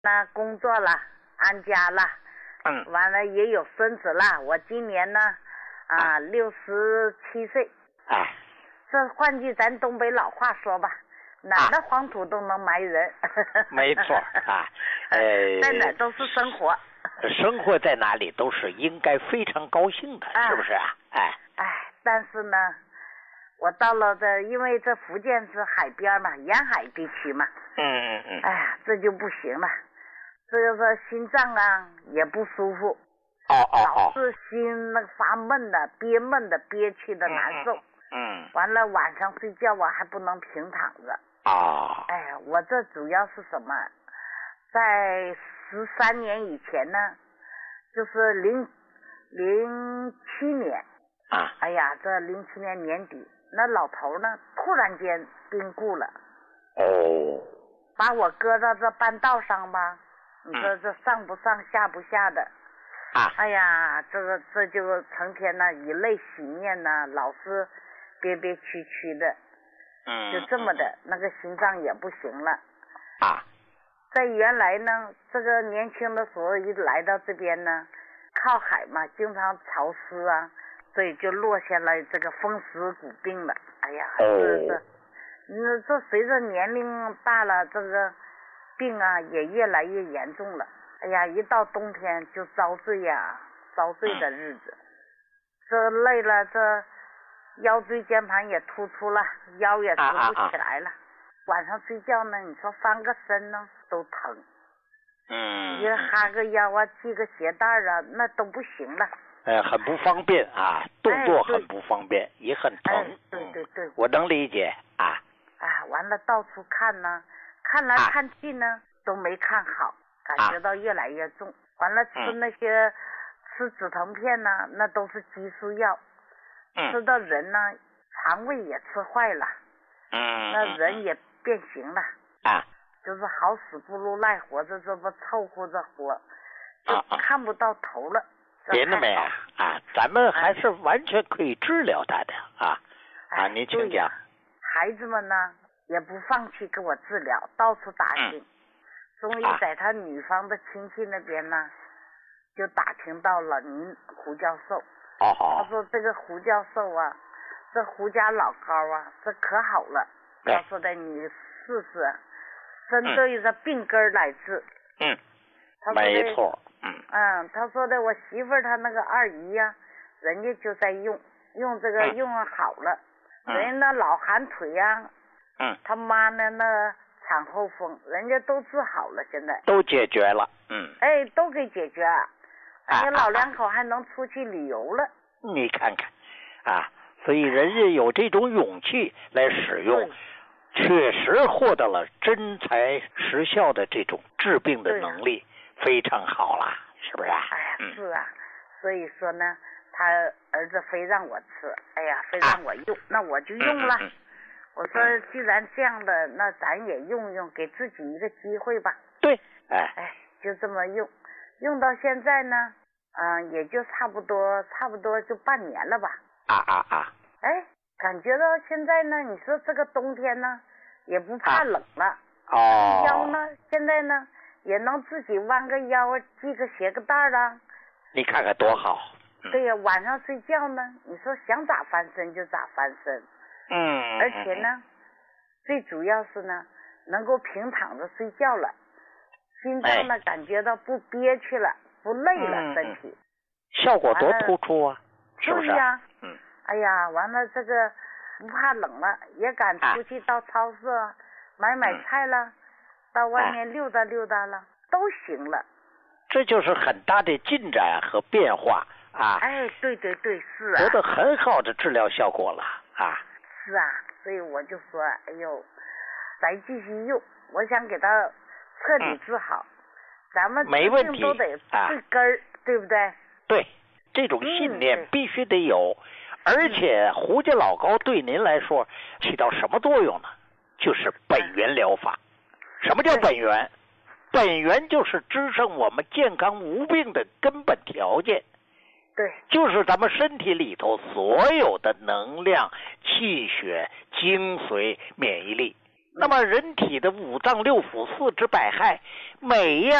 那工作了，安家了，完了也有孙子了。我今年呢67岁。 哎， 这换句咱东北老话说吧，哪的黄土都能埋人。 没错啊， 在哪都是生活。 生活在哪里都是应该非常高兴的，是不是啊？ 但是呢，我到了因为这福建是海边嘛，沿海地区嘛。这就不行了，这个说心脏啊也不舒服。老是心那个发闷的，憋闷的，憋屈的难受。完了晚上睡觉啊还不能平躺着。我这主要是什么？在13年以前呢，就是07年。这07年年底，那老头呢突然间病故了。把我搁到这半道上吧，你说这上不上下不下的。这就成天呢以泪洗面呢，老是憋憋屈屈的。就这么的，那个心脏也不行了。在原来呢，这个年轻的时候一来到这边呢，靠海嘛，经常潮湿啊，所以就落下了这个风湿骨病了。这随着年龄大了，这个病啊也越来越严重了。一到冬天就遭罪的日子。这累了，这腰椎间盘也突出了，腰也直不起来了。晚上睡觉呢，你说翻个身呢都疼。你哈个腰啊，系个鞋带啊，那都不行了。 很不方便啊，动作很不方便，也很疼。 对， 我能理解啊。 完了到处看呢，看来看去呢都没看好，感觉到越来越重。完了吃那些吃止疼片呢，那都是激素药。吃到人呢肠胃也吃坏了。那人也变形了。就是好死不如赖活着，这不凑合着活，就看不到头了。 别那么呀咱们还是完全可以治疗他的您请讲。 孩子们呢也不放弃给我治疗，到处打听。终于在他女方的亲戚那边呢，就打听到了您胡教授。他说这个胡教授啊，这胡家老高啊，这可好了。他说的你试试，针对着病根来治。 没错。 他说的我媳妇儿她那个二姨呀，人家就在用这个用好了。人家那老寒腿呀，他妈呢那产后风，人家都治好了，现在都解决了。 都给解决了。老两口还能出去旅游了。 你看看所以人家有这种勇气来使用，确实获得了真材实效的这种治病的能力，非常好啦，是不是？ 是啊，所以说呢，他儿子非让我吃，非让我用，那我就用了。我说既然这样的，那咱也用用，给自己一个机会吧。 对， 就这么用到现在呢，也就差不多就半年了吧。感觉到现在呢，你说这个冬天呢，也不怕冷了。腰呢，现在呢也能自己弯个腰，系个鞋个带了。 你看看多好。 对呀，晚上睡觉呢，你说想咋翻身就咋翻身。而且呢，最主要是呢，能够平躺着睡觉了，心脏呢感觉到不憋屈了，不累了，身体。 效果多突出啊，是不是？ 对呀。完了这个不怕冷了，也敢出去到超市买菜了，到外面溜达溜达了，都行了。 这就是很大的进展和变化对，是得到很好的治疗效果了是所以我就说，咱继续用，我想给他彻底治好。咱们没问题都得治根儿，对不对？ 对，这种信念必须得有。而且胡家老高对您来说起到什么作用呢？就是本源疗法。什么叫本源？本源就是支撑我们健康无病的根本条件。 对， 就是咱们身体里头所有的能量、气血、精髓、免疫力， 那么人体的五脏六腑四肢百骸，每样